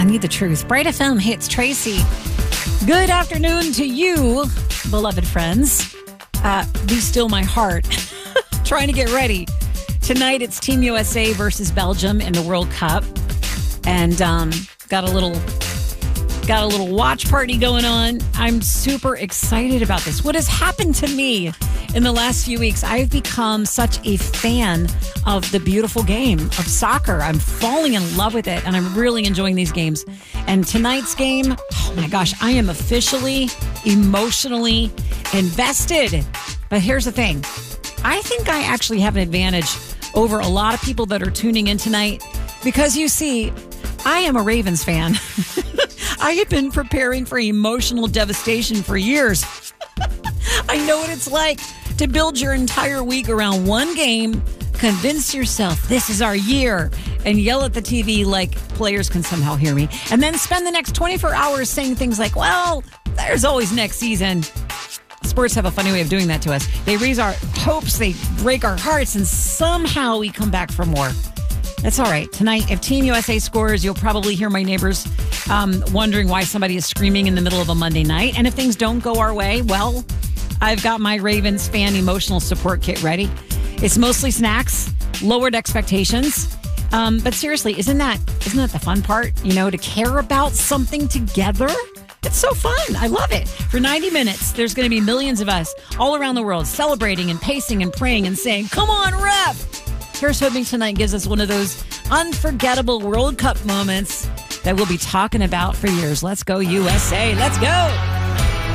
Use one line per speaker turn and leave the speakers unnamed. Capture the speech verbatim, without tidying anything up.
I need the truth. Bright F M hits Tracy. Good afternoon to you, beloved friends. Uh, be still my heart. Trying to get ready. Tonight it's Team U S A versus Belgium in the World Cup. And um, got a little got a little watch party going on. I'm super excited about this. What has happened to me in the last few weeks? I've become such a fan of the beautiful game of soccer. I'm falling in love with it, and I'm really enjoying these games. And tonight's game, oh my gosh, I am officially emotionally invested. But here's the thing. I think I actually have an advantage over a lot of people that are tuning in tonight because, you see, I am a Ravens fan. I have been preparing for emotional devastation for years. I know what it's like to build your entire week around one game, convince yourself this is our year, and yell at the T V like players can somehow hear me, and then spend the next twenty-four hours saying things like, well, there's always next season. Sports have a funny way of doing that to us. They raise our hopes, they break our hearts, and somehow we come back for more. That's all right. Tonight, if Team U S A scores, you'll probably hear my neighbors um, wondering why somebody is screaming in the middle of a Monday night. And if things don't go our way, well, I've got my Ravens fan emotional support kit ready. It's mostly snacks, lowered expectations. Um, but seriously, isn't that isn't that the fun part? You know, to care about something together? It's so fun. I love it. For ninety minutes, there's going to be millions of us all around the world celebrating and pacing and praying and saying, come on, ref! Here's hoping tonight gives us one of those unforgettable World Cup moments that we'll be talking about for years. Let's go, U S A. Let's go.